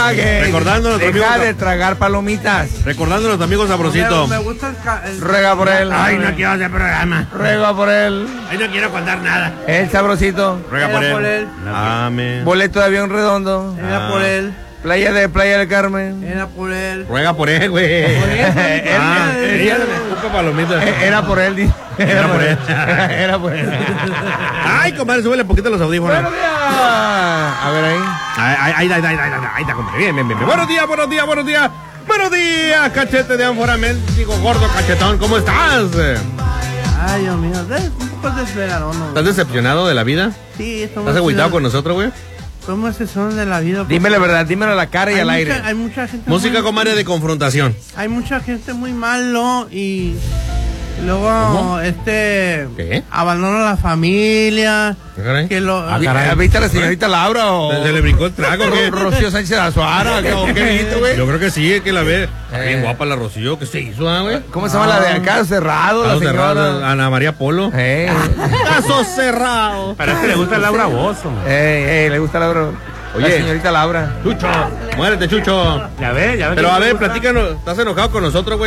trague. Recordando a nuestro Deja amigo. de tragar palomitas. Recordando a nuestro amigo Sabrosito. Me gusta el Ruega por él. Ay, no quiero hacer programa. Ruega por él. Ay, no quiero contar nada. El Sabrosito. Ruega por él. Amén. Boleto de avión redondo. Era por él. Playa del Carmen. Era por él. Ruega por él, güey. Ella le escupe palomitas. Era por él, dice. Era por él. Era por él. Ay, compadre, súbele un poquito los audífonos. Buenos días. A ver ahí. Ahí está, compadre. Bien. Buenos días. Buenos días, cachete de ánfora, digo, gordo cachetón. ¿Cómo estás? Ay, Dios mío. Un poco desesperado, ¿no? ¿Estás decepcionado de la vida? Sí, ¿Estás agüitado con nosotros, güey? Somos excepciones de la vida. Dime la verdad, dímelo a la cara y al aire. Hay mucha gente. Música, comadre, de confrontación. Hay mucha gente muy malo y luego, ¿Cómo? ¿Qué? abandona la familia. ¿Caray? Que lo, ¿Viste a la señorita Laura o ¿Se le brincó el trago? ¿Qué? Rocío Sánchez Azuara? ¿Qué viste, güey? Yo creo que sí, es que la ve. Está bien guapa la Rocío. ¿Qué se hizo, güey? ¿Cómo se llama la de acá? Cerrado, la Caso señora. cerrado, Ana María Polo. Caso cerrado. Pero es que le gusta Laura Bozo. Le gusta Laura. Oye. La señorita Laura. Chucho, muérete, Chucho. Ya ve. Pero a ver, platícanos. ¿Estás enojado con nosotros, güey?